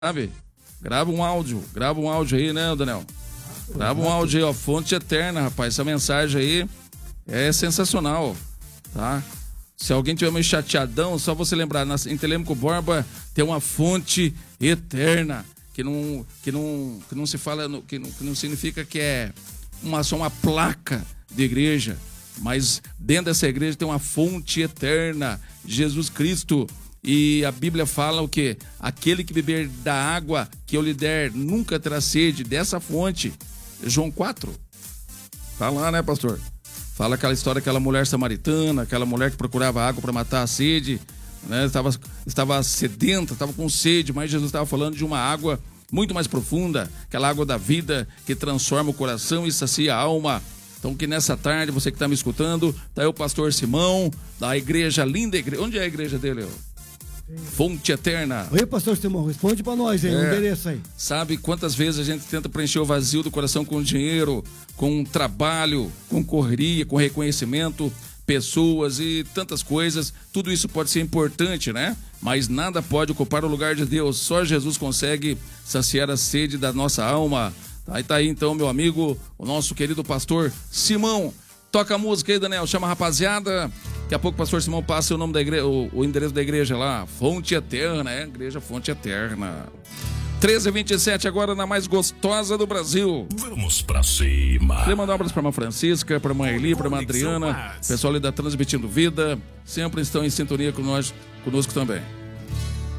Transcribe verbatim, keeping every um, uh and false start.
Sabe? Grava um áudio, grava um áudio aí, né, Daniel? Grava um áudio aí, ó, fonte eterna, rapaz. Essa mensagem aí é sensacional, tá? Se alguém tiver meio chateadão, só você lembrar, em Telêmaco Borba tem uma fonte eterna, que não, que não, que não se fala, que não, que não significa que é uma, só uma placa de igreja, mas dentro dessa igreja tem uma fonte eterna, Jesus Cristo. E a Bíblia fala o quê? Aquele que beber da água que eu lhe der nunca terá sede dessa fonte. João quatro. Tá lá, né, pastor? Fala aquela história, aquela mulher samaritana, aquela mulher que procurava água para matar a sede, né? Estava, estava sedenta, estava com sede, mas Jesus estava falando de uma água muito mais profunda, aquela água da vida que transforma o coração e sacia a alma. Então que nessa tarde, você que está me escutando, tá aí o pastor Simão, da igreja, linda igreja. Onde é a igreja dele? Fonte Eterna. Oi, pastor Simão, responde pra nós aí, é, o endereço aí. Sabe quantas vezes a gente tenta preencher o vazio do coração com dinheiro, com trabalho, com correria, com reconhecimento, pessoas e tantas coisas. Tudo isso pode ser importante, né? Mas nada pode ocupar o lugar de Deus. Só Jesus consegue saciar a sede da nossa alma. Aí tá aí então, meu amigo, o nosso querido pastor Simão. Toca a música aí, Daniel, chama a rapaziada. Daqui a pouco o pastor Simão passa o nome da igreja, o, o endereço da igreja lá, Fonte Eterna, é? Igreja Fonte Eterna. treze e vinte e sete agora na mais gostosa do Brasil. Vamos pra cima. Queria mandar obras pra irmã Francisca, pra irmã Eli, pra irmã Adriana, pessoal ali da Transmitindo Vida, sempre estão em sintonia com nós, conosco também.